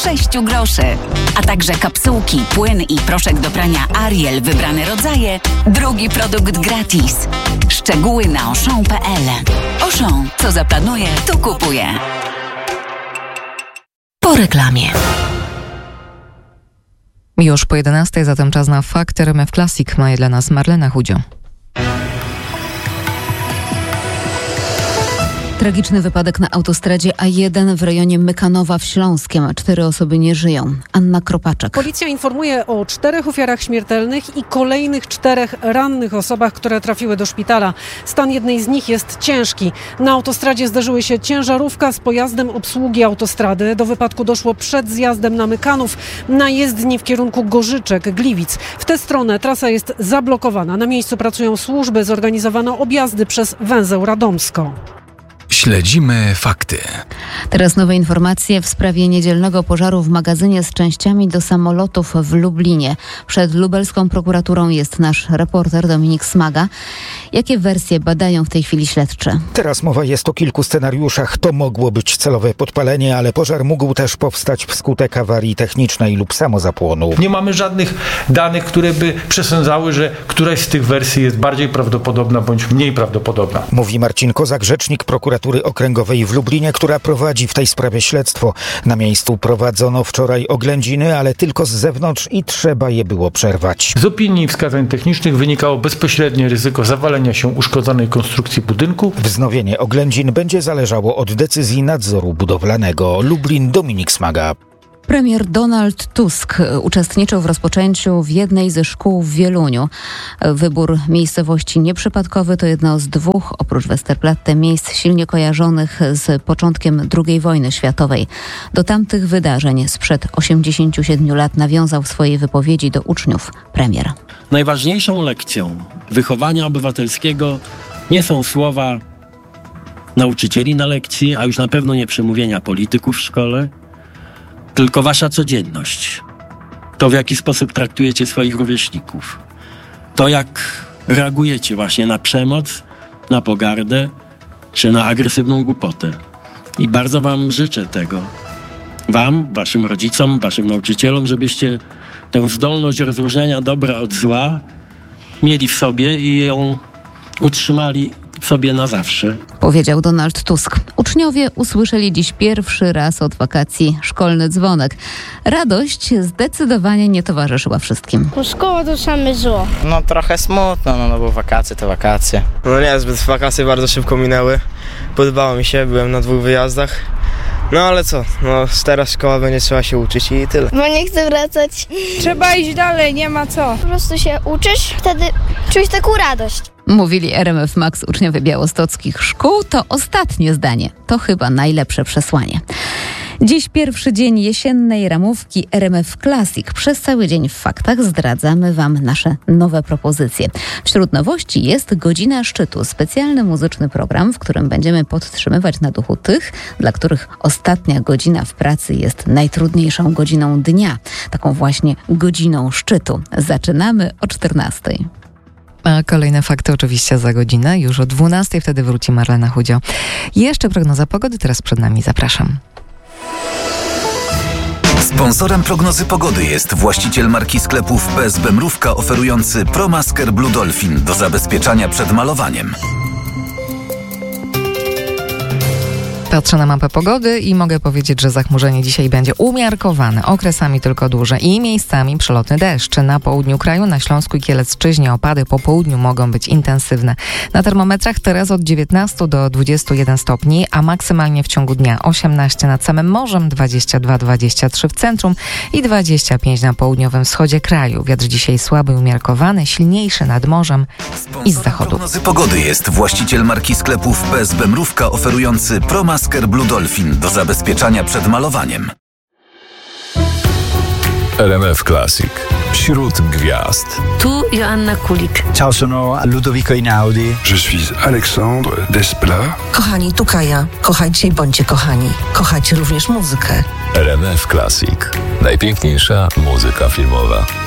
6 groszy. A także kapsułki, płyn i proszek do prania Ariel wybrane rodzaje. Drugi produkt gratis. Szczegóły na Auchan.pl. Auchan, co zaplanuje, to kupuje. Po reklamie. Już po 11, zatem czas na Fakty RMF Classic. Ma je dla nas Marlena Chudzio. Tragiczny wypadek na autostradzie A1 w rejonie Mykanowa w Śląskiem. 4 osoby nie żyją. Anna Kropaczek. Policja informuje o 4 ofiarach śmiertelnych i kolejnych 4 rannych osobach, które trafiły do szpitala. Stan jednej z nich jest ciężki. Na autostradzie zdarzyły się ciężarówka z pojazdem obsługi autostrady. Do wypadku doszło przed zjazdem na Mykanów, na jezdni w kierunku Gorzyczek-Gliwic. W tę stronę trasa jest zablokowana. Na miejscu pracują służby, zorganizowano objazdy przez węzeł Radomsko. Śledzimy fakty. Teraz nowe informacje w sprawie niedzielnego pożaru w magazynie z częściami do samolotów w Lublinie. Przed lubelską prokuraturą jest nasz reporter Dominik Smaga. Jakie wersje badają w tej chwili śledczy? Teraz mowa jest o kilku scenariuszach. To mogło być celowe podpalenie, ale pożar mógł też powstać wskutek awarii technicznej lub samozapłonu. Nie mamy żadnych danych, które by przesądzały, że któraś z tych wersji jest bardziej prawdopodobna bądź mniej prawdopodobna. Mówi Marcin Kozak, rzecznik prokuratury okręgowej w Lublinie, która prowadzi w tej sprawie śledztwo. Na miejscu prowadzono wczoraj oględziny, ale tylko z zewnątrz i trzeba je było przerwać. Z opinii i wskazań technicznych wynikało bezpośrednie ryzyko zawalenia się uszkodzonej konstrukcji budynku. Wznowienie oględzin będzie zależało od decyzji nadzoru budowlanego. Lublin, Dominik Smaga. Premier Donald Tusk uczestniczył w rozpoczęciu w jednej ze szkół w Wieluniu. Wybór miejscowości nieprzypadkowy to jedno z 2, oprócz Westerplatte, miejsc silnie kojarzonych z początkiem II wojny światowej. Do tamtych wydarzeń sprzed 87 lat nawiązał w swojej wypowiedzi do uczniów premier. Najważniejszą lekcją wychowania obywatelskiego nie są słowa nauczycieli na lekcji, a już na pewno nie przemówienia polityków w szkole, tylko wasza codzienność. To, w jaki sposób traktujecie swoich rówieśników. To, jak reagujecie właśnie na przemoc, na pogardę, czy na agresywną głupotę. I bardzo wam życzę tego. Wam, waszym rodzicom, waszym nauczycielom, żebyście tę zdolność rozróżniania dobra od zła mieli w sobie i ją utrzymali w sobie na zawsze. Powiedział Donald Tusk. Uczniowie usłyszeli dziś pierwszy raz od wakacji szkolny dzwonek. Radość zdecydowanie nie towarzyszyła wszystkim. Bo szkoła to same zło. No trochę smutno, no bo wakacje to wakacje. No niezbyt, wakacje bardzo szybko minęły. Podobało mi się, byłem na 2 wyjazdach. No ale co, no teraz szkoła będzie trzeba się uczyć i tyle. Bo nie chcę wracać. Trzeba iść dalej, nie ma co. Po prostu się uczysz, wtedy czujesz taką radość. Mówili RMF Max uczniowie białostockich szkół. To ostatnie zdanie. To chyba najlepsze przesłanie. Dziś pierwszy dzień jesiennej ramówki RMF Classic. Przez cały dzień w faktach zdradzamy wam nasze nowe propozycje. Wśród nowości jest Godzina Szczytu. Specjalny muzyczny program, w którym będziemy podtrzymywać na duchu tych, dla których ostatnia godzina w pracy jest najtrudniejszą godziną dnia. Taką właśnie godziną szczytu. Zaczynamy o 14:00. A kolejne fakty oczywiście za godzinę. Już o 12:00 wtedy wróci Marlena Chudzio. Jeszcze prognoza pogody teraz przed nami. Zapraszam. Sponsorem prognozy pogody jest właściciel marki sklepów PSB Mrówka oferujący ProMasker Blue Dolphin do zabezpieczania przed malowaniem. Patrzę na mapę pogody i mogę powiedzieć, że zachmurzenie dzisiaj będzie umiarkowane, okresami tylko duże i miejscami przelotny deszcz. Na południu kraju, na Śląsku i Kielecczyźnie opady po południu mogą być intensywne. Na termometrach teraz od 19 do 21 stopni, a maksymalnie w ciągu dnia 18 nad samym morzem, 22-23 w centrum i 25 na południowym wschodzie kraju. Wiatr dzisiaj słaby, umiarkowany, silniejszy nad morzem i z zachodu. Prognozy pogody jest właściciel marki sklepów PSB Mrówka oferujący ProMasker Blue Dolphin do zabezpieczania przed malowaniem. RMF Classic. Wśród gwiazd. Tu Joanna Kulik. Ciao, sono Ludovico Einaudi. Je suis Alexandre Desplat. Kochani, tu Kaja. Kochajcie i bądźcie kochani. Kochajcie również muzykę. RMF Classic. Najpiękniejsza muzyka filmowa.